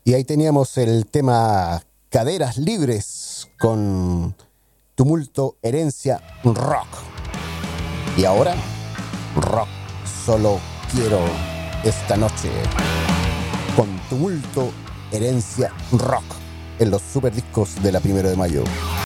Y ahí teníamos el tema Caderas Libres con Tumulto, Herencia, Rock. Y ahora, rock, solo quiero esta noche. Con Tumulto, Herencia, Rock. En los super discos de la 1 de mayo.